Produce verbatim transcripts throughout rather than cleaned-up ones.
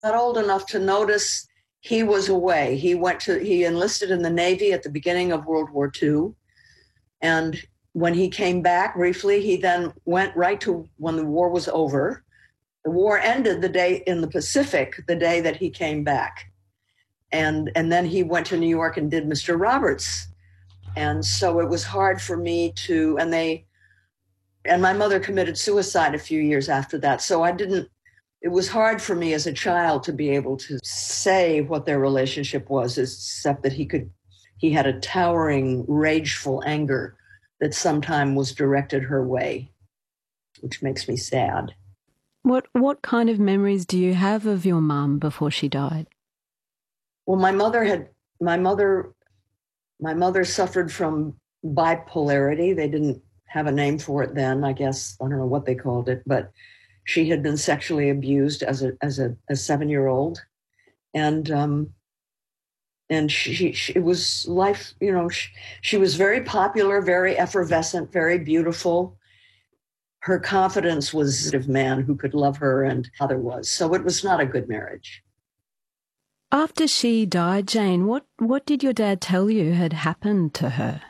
Not old enough to notice he was away. He went to, he enlisted in the Navy at the beginning of World War Two. And when he came back briefly, he then went right to when the war was over. The war ended the day in the Pacific, the day that he came back. And, and then he went to New York and did Mister Roberts. And so it was hard for me to, and they, and my mother committed suicide a few years after that. So I didn't, it was hard for me as a child to be able to say what their relationship was, except that he could, he had a towering, rageful anger that sometimes was directed her way, which makes me sad. What what kind of memories do you have of your mum before she died? Well, my mother had, my mother, my mother suffered from bipolarity. They didn't have a name for it then, I guess. I don't know what they called it, but she had been sexually abused as a as a, a seven-year-old. And um, and she, she, it was life, you know, she, she was very popular, very effervescent, very beautiful. Her confidence was of man who could love her and other was. So it was not a good marriage. After she died, Jane, what, what did your dad tell you had happened to her?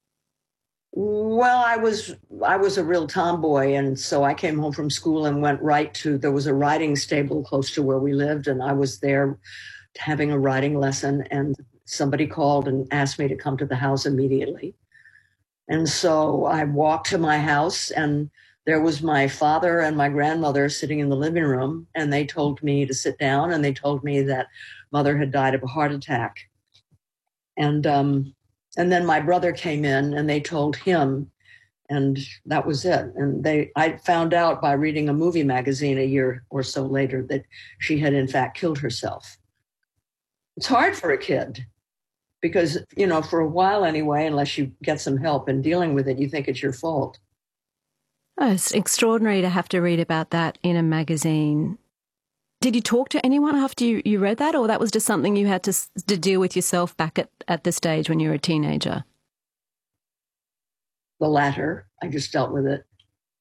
Well, I was I was a real tomboy, and so I came home from school and went right to, there was a riding stable close to where we lived, and I was there having a riding lesson, and somebody called and asked me to come to the house immediately. And so I walked to my house, and there was my father and my grandmother sitting in the living room, and they told me to sit down, and they told me that mother had died of a heart attack. And um, and then my brother came in, and they told him, and that was it. And they, I found out by reading a movie magazine a year or so later that she had in fact killed herself. It's hard for a kid because, you know, for a while anyway, unless you get some help in dealing with it, you think it's your fault. Oh, it's extraordinary to have to read about that in a magazine. Did you talk to anyone after you, you read that, or that was just something you had to, to deal with yourself back at, at the stage when you were a teenager? The latter. I just dealt with it.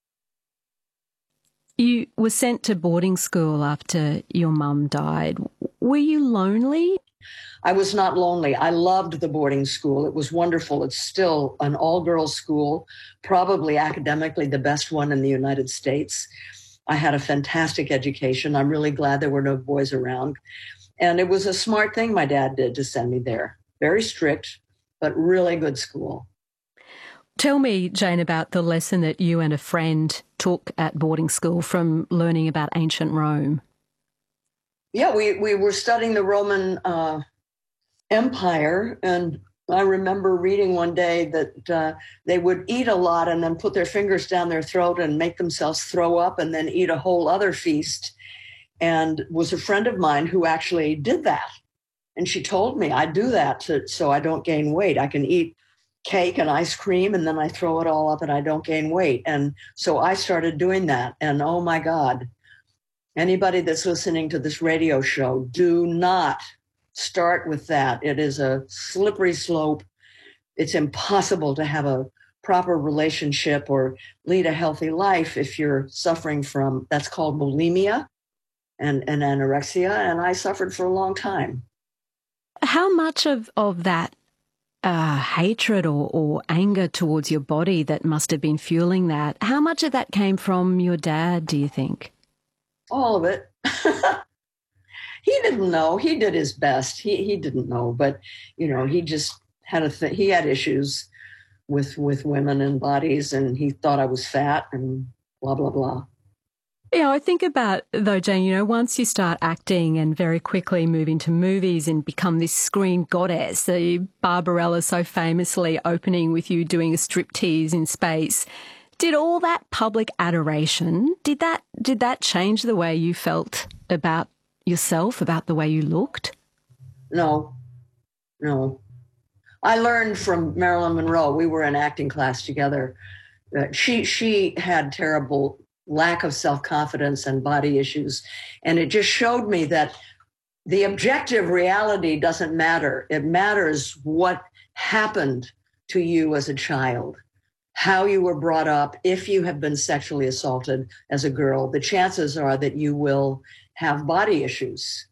You were sent to boarding school after your mum died. Were you lonely? I was not lonely. I loved the boarding school. It was wonderful. It's still an all-girls school, probably academically the best one in the United States. I had a fantastic education. I'm really glad there were no boys around. And it was a smart thing my dad did to send me there. Very strict, but really good school. Tell me, Jane, about the lesson that you and a friend took at boarding school from learning about ancient Rome. Yeah, we, we were studying the Roman uh, Empire, and I remember reading one day that uh, they would eat a lot and then put their fingers down their throat and make themselves throw up and then eat a whole other feast. And was a friend of mine who actually did that. And she told me, I do that to, so I don't gain weight. I can eat cake and ice cream and then I throw it all up and I don't gain weight. And so I started doing that. And oh my God, anybody that's listening to this radio show, do not start with that. It is a slippery slope. It's impossible to have a proper relationship or lead a healthy life if you're suffering from, that's called bulimia and, and anorexia. And I suffered for a long time. How much of, of that uh, hatred or, or anger towards your body that must have been fueling that, how much of that came from your dad, do you think? All of it. He didn't know. He did his best. He he didn't know, but you know, he just had a th- he had issues with with women and bodies, and he thought I was fat and blah blah blah. Yeah, I think about though, Jane. You know, once you start acting and very quickly move into movies and become this screen goddess, so Barbarella so famously opening with you doing a striptease in space. Did all that public adoration, did that did that change the way you felt about yourself, about the way you looked? No, no. I learned from Marilyn Monroe. We were in acting class together. Uh, she she had terrible lack of self-confidence and body issues. And it just showed me that the objective reality doesn't matter. It matters what happened to you as a child, how you were brought up. If you have been sexually assaulted as a girl, the chances are that you will have body issues.